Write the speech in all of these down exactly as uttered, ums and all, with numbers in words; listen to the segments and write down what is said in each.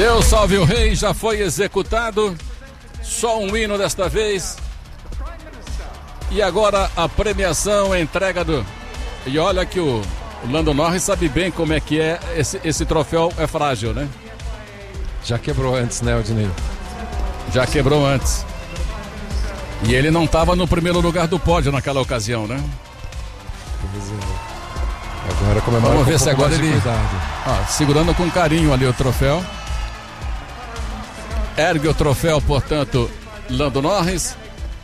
Deus salve o rei, já foi executado. Só um hino desta vez. E agora a premiação, a entrega do... E olha que o, o Lando Norris sabe bem como é que é, esse, esse troféu é frágil, né? Já quebrou antes, né, Odinei? Já quebrou antes. E ele não estava no primeiro lugar do pódio naquela ocasião, né? Agora comemora. Vamos ver um se agora ele... Ah, segurando com carinho ali o troféu. Ergue o troféu, portanto, Lando Norris.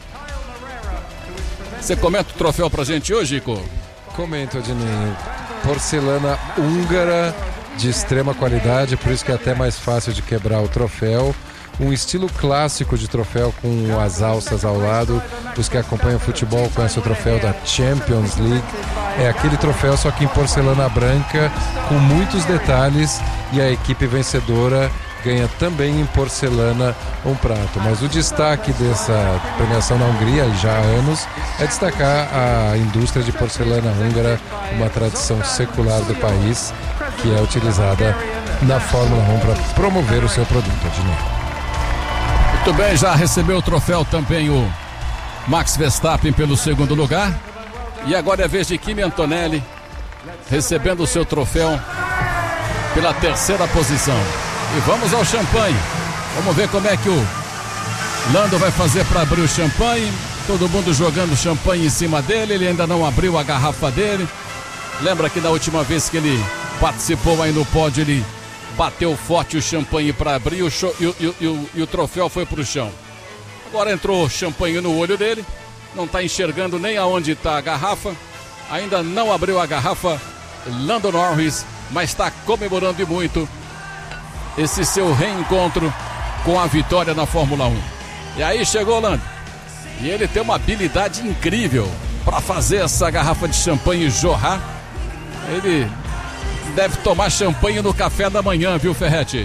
Você comenta o troféu pra gente hoje, Ico? Comento, Odinei. Porcelana húngara de extrema qualidade, por isso que é até mais fácil de quebrar o troféu. Um estilo clássico de troféu com as alças ao lado. Os que acompanham futebol conhecem o troféu da Champions League. É aquele troféu, só que em porcelana branca, com muitos detalhes, e a equipe vencedora ganha também em porcelana um prato. Mas o destaque dessa premiação na Hungria, e já há anos, é destacar a indústria de porcelana húngara, uma tradição secular do país, que é utilizada na Fórmula um para promover o seu produto, Adinei. Muito bem, já recebeu o troféu também o Max Verstappen pelo segundo lugar. E agora é a vez de Kimi Antonelli recebendo o seu troféu pela terceira posição. E vamos ao champanhe. Vamos ver como é que o Lando vai fazer para abrir o champanhe. Todo mundo jogando champanhe em cima dele. Ele ainda não abriu a garrafa dele. Lembra que da última vez que ele participou aí no pódio, ele bateu forte o champanhe para abrir o show, e, e, e, e, e o troféu foi para o chão. Agora entrou champanhe no olho dele. Não está enxergando nem aonde está a garrafa. Ainda não abriu a garrafa Lando Norris, mas está comemorando e muito esse seu reencontro com a vitória na Fórmula um. E aí chegou Lando. E ele tem uma habilidade incrível para fazer essa garrafa de champanhe jorrar. Ele deve tomar champanhe no café da manhã, viu, Ferretti?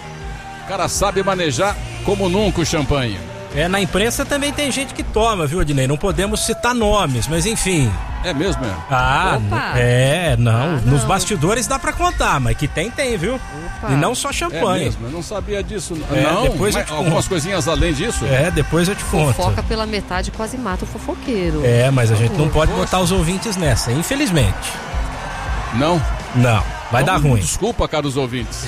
O cara sabe manejar como nunca o champanhe. É, na imprensa também tem gente que toma, viu, Adinei? Não podemos citar nomes, mas enfim. É mesmo, é? Ah, Opa. é, não. Ah, não. Nos bastidores dá pra contar, mas que tem, tem, viu? Opa. E não só champanhe. É mesmo, eu não sabia disso. É, não, depois eu mas te algumas conto. coisinhas além disso? É, depois eu te conto. Fofoca pela metade quase mata o fofoqueiro. É, mas a gente não pode Poxa. botar os ouvintes nessa, infelizmente. Não? Não, vai dar Então, ruim. Desculpa, caros ouvintes.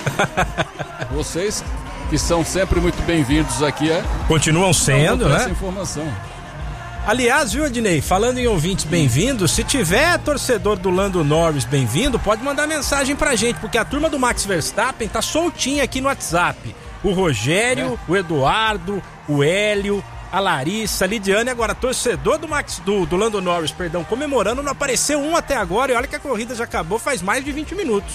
Vocês que são sempre muito bem-vindos aqui, é? Continuam sendo, Essa né? informação. Aliás, viu, Adinei, falando em ouvintes bem-vindos, se tiver torcedor do Lando Norris bem-vindo, pode mandar mensagem pra gente, porque a turma do Max Verstappen tá soltinha aqui no WhatsApp. O Rogério, é. o Eduardo, o Hélio, a Larissa, a Lidiane, agora torcedor do Max do, do Lando Norris, perdão, comemorando, não apareceu um até agora, e olha que a corrida já acabou faz mais de vinte minutos.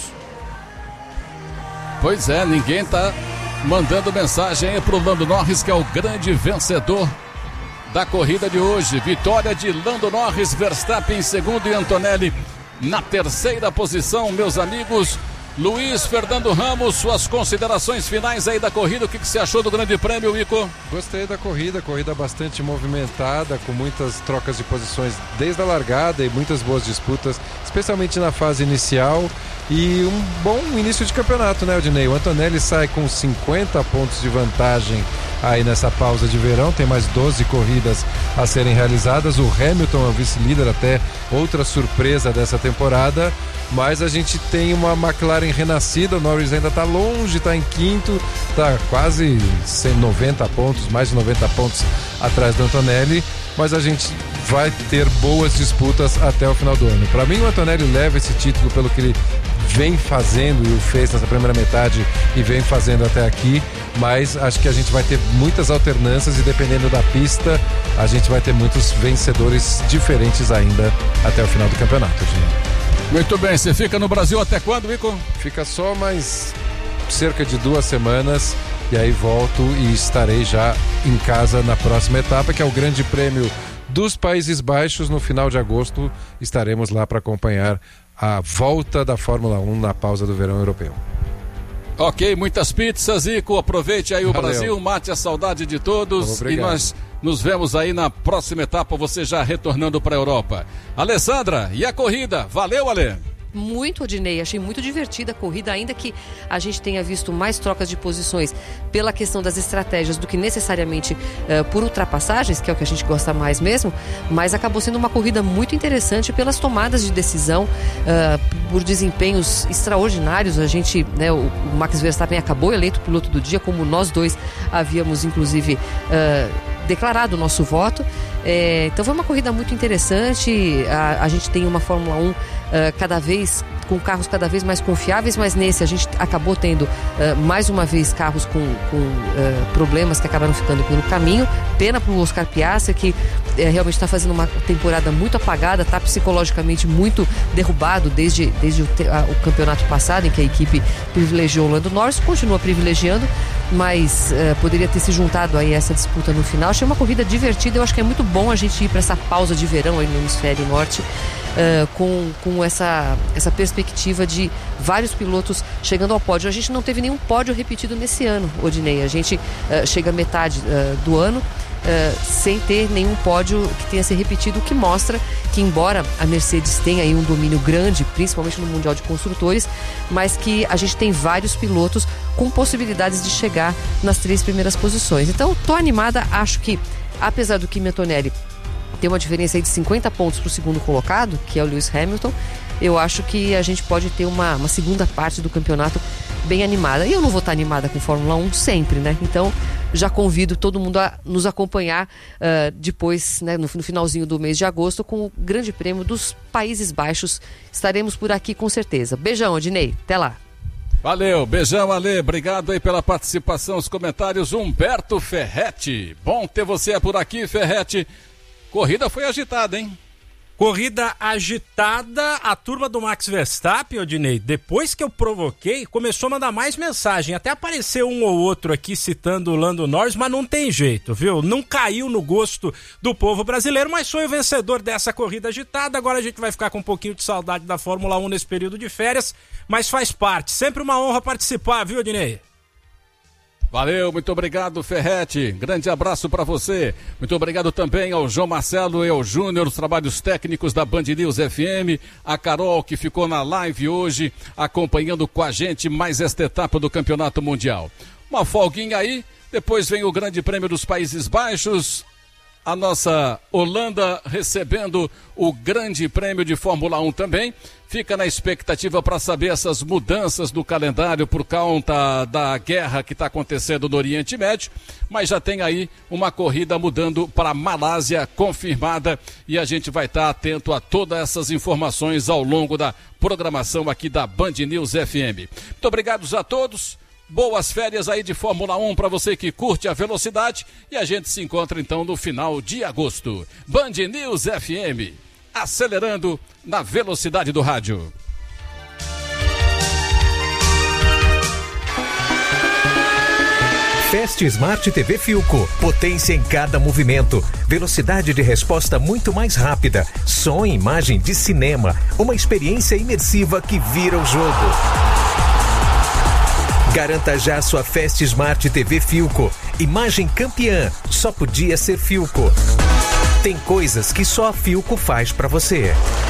Pois é, ninguém tá mandando mensagem aí pro Lando Norris, que é o grande vencedor da corrida de hoje. Vitória de Lando Norris, Verstappen em segundo e Antonelli na terceira posição, meus amigos. Luiz Fernando Ramos, suas considerações finais aí da corrida, o que, que você achou do Grande Prêmio, Ico? Gostei da corrida, corrida bastante movimentada, com muitas trocas de posições desde a largada e muitas boas disputas, especialmente na fase inicial, e um bom início de campeonato, né, Odinei? O Antonelli sai com cinquenta pontos de vantagem aí nessa pausa de verão, tem mais doze corridas a serem realizadas, o Hamilton é o vice-líder, até outra surpresa dessa temporada, mas a gente tem uma McLaren renascida, o Norris ainda está longe, está em quinto, está quase noventa pontos, mais de noventa pontos atrás do Antonelli, mas a gente vai ter boas disputas até o final do ano. Para mim, o Antonelli leva esse título pelo que ele vem fazendo e o fez nessa primeira metade e vem fazendo até aqui, mas acho que a gente vai ter muitas alternâncias e dependendo da pista, a gente vai ter muitos vencedores diferentes ainda até o final do campeonato, gente. Muito bem, você fica no Brasil até quando, Ico? Fica só mais cerca de duas semanas e aí volto e estarei já em casa na próxima etapa, que é o Grande Prêmio dos Países Baixos. No final de agosto estaremos lá para acompanhar a volta da Fórmula um na pausa do verão europeu. Ok, muitas pizzas, Ico, aproveite aí o Valeu. Brasil, mate a saudade de todos. Obrigado. E nós nos vemos aí na próxima etapa, você já retornando para a Europa. Alessandra, e a corrida? Valeu, Ale! Muito, Odinei, achei muito divertida a corrida, ainda que a gente tenha visto mais trocas de posições pela questão das estratégias do que necessariamente uh, por ultrapassagens, que é o que a gente gosta mais mesmo, mas acabou sendo uma corrida muito interessante pelas tomadas de decisão, uh, por desempenhos extraordinários. A gente, né, o, o Max Verstappen acabou eleito piloto do dia, como nós dois havíamos inclusive uh, declarado o nosso voto. É, então foi uma corrida muito interessante. A, a gente tem uma Fórmula um uh, cada vez com carros cada vez mais confiáveis, mas nesse a gente acabou tendo uh, mais uma vez carros com, com uh, problemas que acabaram ficando pelo caminho. Pena para o Oscar Piastri, que uh, realmente está fazendo uma temporada muito apagada, está psicologicamente muito derrubado desde, desde o, te, a, o campeonato passado, em que a equipe privilegiou o Lando Norris, continua privilegiando, mas uh, poderia ter se juntado aí a essa disputa no final. Achei uma corrida divertida. Eu acho que é muito bom a gente ir para essa pausa de verão aí no hemisfério norte, uh, com, com essa, essa perspectiva de vários pilotos chegando ao pódio. A gente não teve nenhum pódio repetido nesse ano, Odinei. A gente uh, chega à metade uh, do ano uh, sem ter nenhum pódio que tenha se repetido, o que mostra que, embora a Mercedes tenha aí um domínio grande, principalmente no Mundial de Construtores, mas que a gente tem vários pilotos com possibilidades de chegar nas três primeiras posições. Então, tô animada. Acho que, apesar do Kimi Antonelli ter uma diferença aí de cinquenta pontos para o segundo colocado, que é o Lewis Hamilton, eu acho que a gente pode ter uma, uma segunda parte do campeonato bem animada. E eu não vou estar animada com Fórmula um sempre, né? Então, já convido todo mundo a nos acompanhar uh, depois, né, no, no finalzinho do mês de agosto, com o Grande Prêmio dos Países Baixos. Estaremos por aqui com certeza. Beijão, Odinei. Até lá. Valeu, beijão, Ale, obrigado aí pela participação, os comentários. Humberto Ferretti, bom ter você por aqui, Ferretti. Corrida foi agitada, hein? Corrida agitada, a turma do Max Verstappen, Odinei, depois que eu provoquei, começou a mandar mais mensagem, até apareceu um ou outro aqui citando o Lando Norris, mas não tem jeito, viu? Não caiu no gosto do povo brasileiro, mas foi o vencedor dessa corrida agitada. Agora a gente vai ficar com um pouquinho de saudade da Fórmula um nesse período de férias, mas faz parte, sempre uma honra participar, viu, Odinei? Valeu, muito obrigado, Ferretti. Grande abraço para você. Muito obrigado também ao João Marcelo e ao Júnior, os trabalhos técnicos da Band News F M. A Carol, que ficou na live hoje, acompanhando com a gente mais esta etapa do Campeonato Mundial. Uma folguinha aí, depois vem o Grande Prêmio dos Países Baixos. A nossa Holanda recebendo o Grande Prêmio de Fórmula um também. Fica na expectativa para saber essas mudanças no calendário por conta da guerra que está acontecendo no Oriente Médio. Mas já tem aí uma corrida mudando para a Malásia confirmada. E a gente vai estar atento a todas essas informações ao longo da programação aqui da Band News F M. Muito obrigado a todos. Boas férias aí de Fórmula um para você que curte a velocidade, e a gente se encontra então no final de agosto. Band News F M, acelerando na velocidade do rádio. Fast Smart T V Philco, potência em cada movimento, velocidade de resposta muito mais rápida, som e imagem de cinema, uma experiência imersiva que vira o jogo. Garanta já sua Fast Smart T V Philco. Imagem campeã, só podia ser Philco. Tem coisas que só a Philco faz pra você.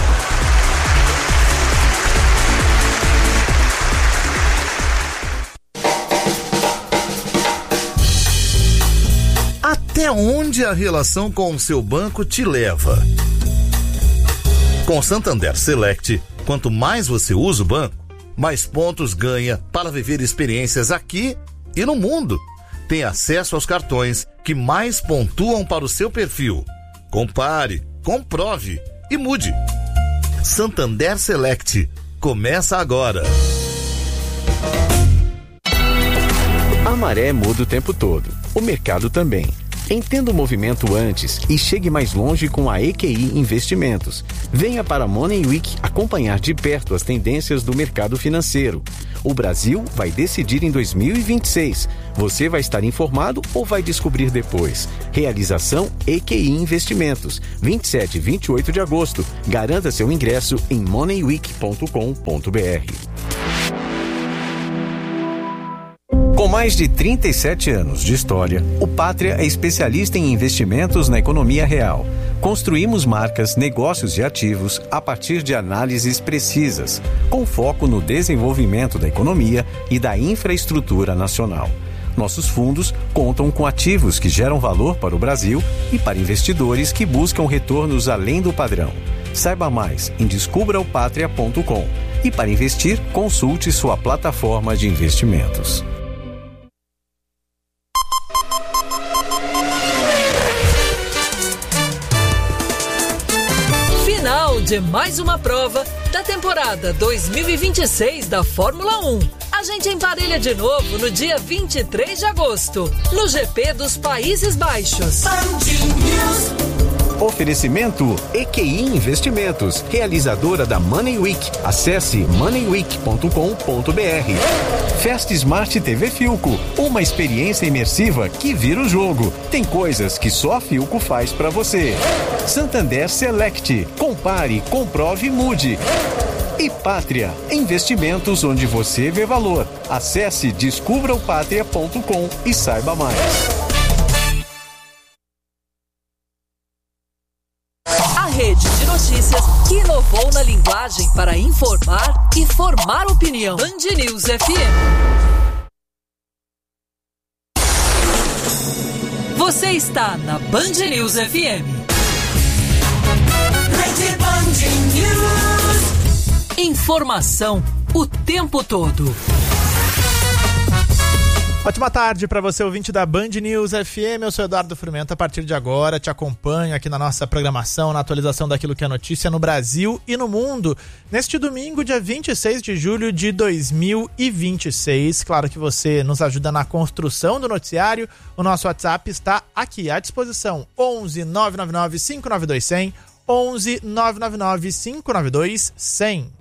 Até onde a relação com o seu banco te leva? Com Santander Select, quanto mais você usa o banco, mais pontos ganha para viver experiências aqui e no mundo. Tem acesso aos cartões que mais pontuam para o seu perfil. Compare, comprove e mude. Santander Select. Começa agora. A maré muda o tempo todo. O mercado também. Entenda o movimento antes e chegue mais longe com a E Q I Investimentos. Venha para a Money Week acompanhar de perto as tendências do mercado financeiro. O Brasil vai decidir em dois mil e vinte e seis. Você vai estar informado ou vai descobrir depois? Realização E Q I Investimentos. vinte e sete e vinte e oito de agosto. Garanta seu ingresso em money week ponto com ponto b r. Com mais de trinta e sete anos de história, o Pátria é especialista em investimentos na economia real. Construímos marcas, negócios e ativos a partir de análises precisas, com foco no desenvolvimento da economia e da infraestrutura nacional. Nossos fundos contam com ativos que geram valor para o Brasil e para investidores que buscam retornos além do padrão. Saiba mais em descubra o pátria ponto com e para investir, consulte sua plataforma de investimentos. Final de mais uma prova da temporada dois mil e vinte e seis da Fórmula um. A gente emparelha de novo no dia vinte e três de agosto, no G P dos Países Baixos. Oferecimento E Q I Investimentos, realizadora da Money Week. Acesse money week ponto com ponto b r. Fast Smart T V Filco, uma experiência imersiva que vira o jogo. Tem coisas que só a Filco faz pra você. Santander Select, compare, comprove e mude. E Pátria, investimentos onde você vê valor. Acesse descubra o pátria ponto com e saiba mais. A rede de notícias que inovou na linguagem para informar e formar opinião. Band News F M. Você está na Band News F M. Rede Band News. Informação o tempo todo. Ótima tarde para você, ouvinte da Band News F M. Eu sou Eduardo Frumento. A partir de agora te acompanho aqui na nossa programação, na atualização daquilo que é notícia no Brasil e no mundo. Neste domingo, dia vinte e seis de julho de dois mil e vinte e seis. Claro que você nos ajuda na construção do noticiário. O nosso WhatsApp está aqui à disposição. onze nove nove nove cinco nove dois zero zero. onze nove nove nove cinco nove dois zero zero.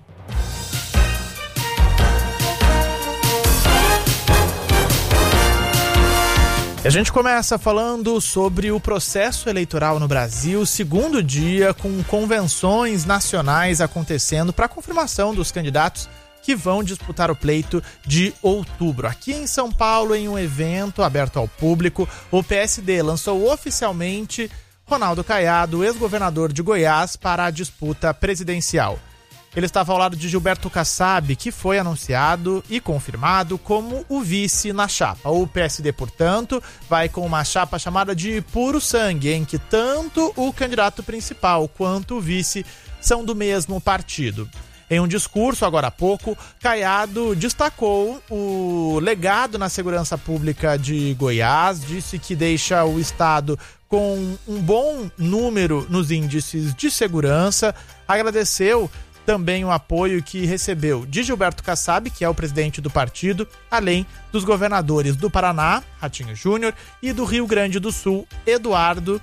A gente começa falando sobre o processo eleitoral no Brasil, segundo dia com convenções nacionais acontecendo para a confirmação dos candidatos que vão disputar o pleito de outubro. Aqui em São Paulo, em um evento aberto ao público, o P S D lançou oficialmente Ronaldo Caiado, ex-governador de Goiás, para a disputa presidencial. Ele estava ao lado de Gilberto Kassab, que foi anunciado e confirmado como o vice na chapa. O P S D, portanto, vai com uma chapa chamada de puro sangue, em que tanto o candidato principal quanto o vice são do mesmo partido. Em um discurso, agora há pouco, Caiado destacou o legado na segurança pública de Goiás, disse que deixa o estado com um bom número nos índices de segurança, agradeceu também o apoio que recebeu de Gilberto Kassab, que é o presidente do partido, além dos governadores do Paraná, Ratinho Júnior, e do Rio Grande do Sul, Eduardo,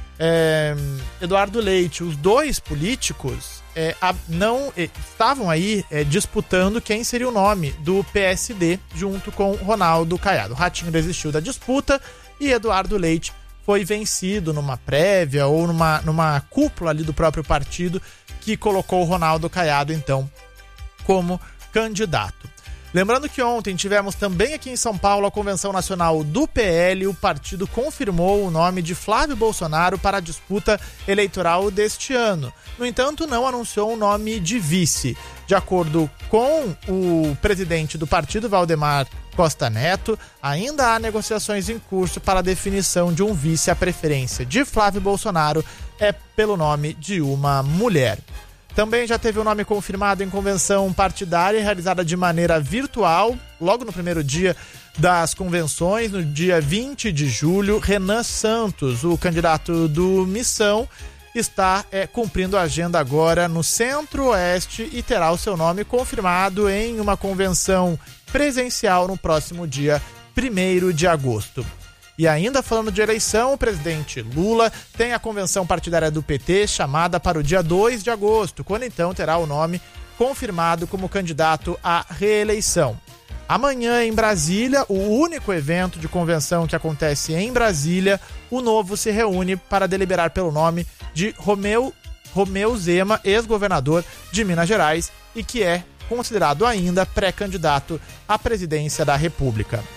é, Eduardo Leite. Os dois políticos é, a, não é, estavam aí é, disputando quem seria o nome do P S D junto com Ronaldo Caiado. Ratinho desistiu da disputa e Eduardo Leite foi vencido numa prévia ou numa, numa cúpula ali do próprio partido, que colocou o Ronaldo Caiado, então, como candidato. Lembrando que ontem tivemos também aqui em São Paulo a Convenção Nacional do P L. O partido confirmou o nome de Flávio Bolsonaro para a disputa eleitoral deste ano. No entanto, não anunciou o nome de vice. De acordo com o presidente do partido, Valdemar Costa Neto, ainda há negociações em curso para a definição de um vice. A preferência de Flávio Bolsonaro é pelo nome de uma mulher. Também já teve o nome confirmado em convenção partidária realizada de maneira virtual, logo no primeiro dia das convenções, no dia vinte de julho. Renan Santos, o candidato do Missão, está é, cumprindo a agenda agora no Centro-Oeste e terá o seu nome confirmado em uma convenção presencial no próximo dia primeiro de agosto. E ainda falando de eleição, o presidente Lula tem a convenção partidária do P T chamada para o dia dois de agosto, quando então terá o nome confirmado como candidato à reeleição. Amanhã em Brasília, o único evento de convenção que acontece em Brasília, o Novo se reúne para deliberar pelo nome de Romeu, Romeu Zema, ex-governador de Minas Gerais e que é considerado ainda pré-candidato à presidência da República.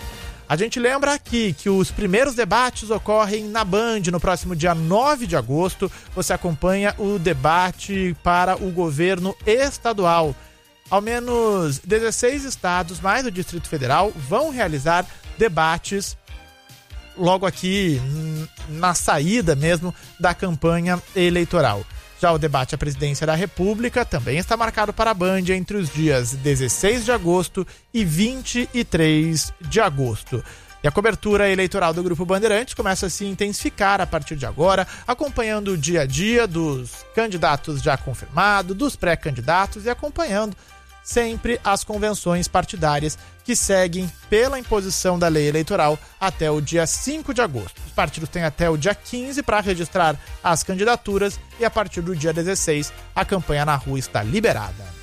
A gente lembra aqui que os primeiros debates ocorrem na Band no próximo dia nove de agosto. Você acompanha o debate para o governo estadual. Ao menos dezesseis estados, mais o Distrito Federal, vão realizar debates logo aqui na saída mesmo da campanha eleitoral. Já o debate à presidência da República também está marcado para a Band entre os dias dezesseis de agosto e vinte e três de agosto. E a cobertura eleitoral do Grupo Bandeirantes começa a se intensificar a partir de agora, acompanhando o dia a dia dos candidatos já confirmados, dos pré-candidatos e acompanhando sempre as convenções partidárias que seguem pela imposição da lei eleitoral até o dia cinco de agosto. Os partidos têm até o dia quinze para registrar as candidaturas e a partir do dia dezesseis a campanha na rua está liberada.